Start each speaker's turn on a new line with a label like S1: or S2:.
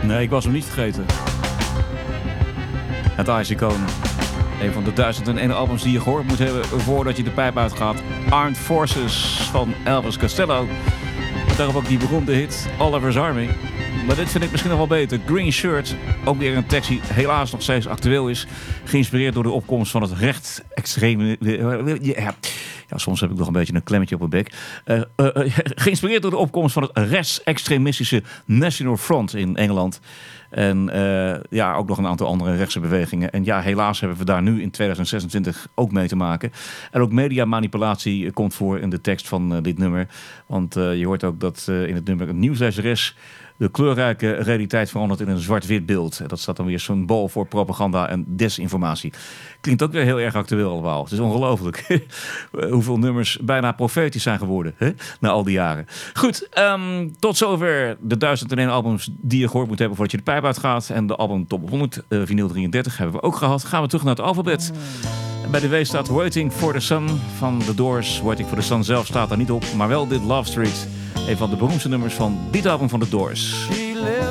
S1: Nee, ik was hem niet vergeten. Het Ice-icoon. Een van de 1001 albums die je gehoord moet hebben voordat je de pijp uitgaat. Armed Forces van Elvis Costello. Daarop ook die beroemde hit Oliver's Army. Maar dit vind ik misschien nog wel beter. Green Shirt, ook weer een tekst die helaas nog steeds actueel is. Geïnspireerd door de opkomst van het rechtsextreme... Ja, soms heb ik nog een beetje een klemmetje op mijn bek. Geïnspireerd door de opkomst van het rechtsextremistische National Front in Engeland. En ja, ook nog een aantal andere rechtse bewegingen. En ja, helaas hebben we daar nu in 2026 ook mee te maken. En ook mediamanipulatie komt voor in de tekst van dit nummer. Want je hoort ook dat in het nummer een nieuwslezeres de kleurrijke realiteit verandert in een zwart-wit beeld. En dat staat dan weer symbool voor propaganda en desinformatie. Klinkt ook weer heel erg actueel allemaal. Het is ongelooflijk hoeveel nummers bijna profetisch zijn geworden. Hè? Na al die jaren. Goed, tot zover de 1001 albums die je gehoord moet hebben voordat je de pijp uitgaat. En de album Top 100, vinyl 33 hebben we ook gehad. Gaan we terug naar het alfabet. Bij de W staat Waiting for the Sun van The Doors. Waiting for the Sun zelf staat daar niet op, maar wel dit Love Street. Een van de beroemdste nummers van dit album van The Doors.